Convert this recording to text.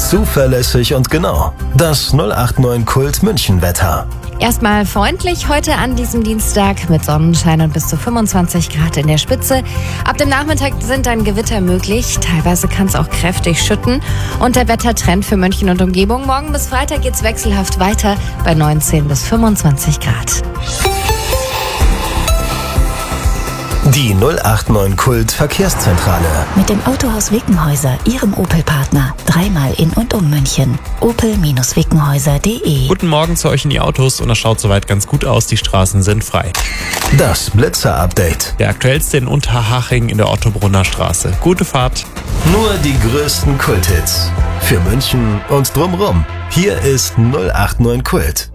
Zuverlässig und genau. Das 089 Kult München Wetter. Erstmal freundlich heute an diesem Dienstag mit Sonnenschein und bis zu 25 Grad in der Spitze. Ab dem Nachmittag sind dann Gewitter möglich. Teilweise kann es auch kräftig schütten. Und der Wettertrend für München und Umgebung. Morgen bis Freitag geht's wechselhaft weiter bei 19 bis 25 Grad. Die 089 Kult Verkehrszentrale. Mit dem Autohaus Wickenhäuser, Ihrem Opel-Partner. Dreimal in und um München. opel-wickenhäuser.de. Guten Morgen zu euch in die Autos und das schaut soweit ganz gut aus. Die Straßen sind frei. Das Blitzer-Update. Der aktuellste in Unterhaching in der Ottobrunner Straße. Gute Fahrt. Nur die größten Kulthits. Für München und drumrum. Hier ist 089 Kult.